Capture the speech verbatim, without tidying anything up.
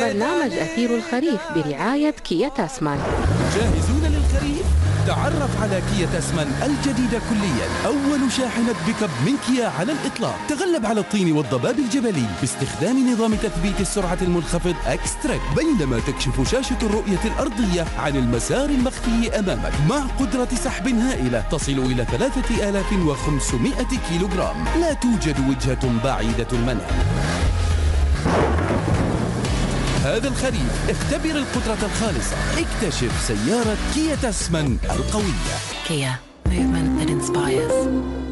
برنامج أثير الخريف برعاية كيا تاسمان. جاهزون للخريف؟ تعرف على كيا تاسمان الجديدة كليا، أول شاحنة بيك اب من كيا على الإطلاق، تغلب على الطين والضباب الجبلي باستخدام نظام تثبيت السرعة المنخفض اكستراك، بينما تكشف شاشة الرؤية الأرضية عن المسار المخفي أمامك مع قدرة سحب هائلة تصل إلى ثلاثة آلاف وخمسمائة كيلوغرام. لا توجد وجهة بعيدة المنام. هذا الخريف اختبر القدرة الخالصة، اكتشف سيارة كيا تاسمان القوية. Kia, movement that inspires.